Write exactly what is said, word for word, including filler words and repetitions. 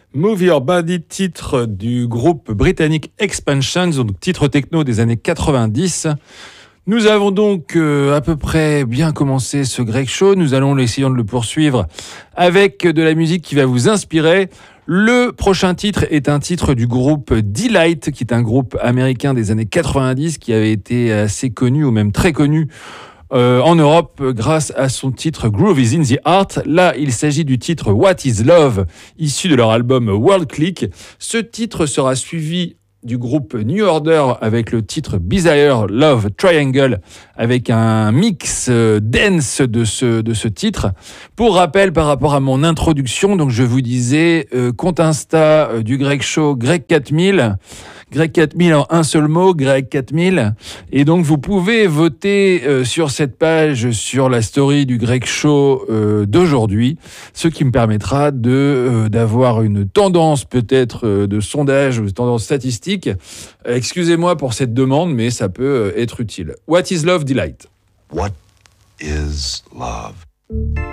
Move Your Body, titre du groupe britannique Expansions, donc titre techno des années quatre-vingt-dix. Nous avons donc euh, à peu près bien commencé ce Greg Show. Nous allons essayer de le poursuivre avec de la musique qui va vous inspirer. Le prochain titre est un titre du groupe Deee-Lite, qui est un groupe américain des années quatre-vingt-dix qui avait été assez connu ou même très connu Euh, en Europe grâce à son titre Groove is in the Heart. Là, il s'agit du titre What is Love, issu de leur album World Click. Ce titre sera suivi du groupe New Order avec le titre Desire Love Triangle, avec un mix euh, dance de ce, de ce titre. Pour rappel, par rapport à mon introduction, donc je vous disais, euh, compte Insta euh, du Greg Show, Greg quatre mille, Greg quatre mille en un seul mot, Greg quatre mille. Et donc, vous pouvez voter euh, sur cette page, sur la story du Greg Show euh, d'aujourd'hui, ce qui me permettra de, euh, d'avoir une tendance peut-être euh, de sondage, ou tendance statistique. Euh, excusez-moi pour cette demande, mais ça peut euh, être utile. What is Love, Deee-Lite? What is love?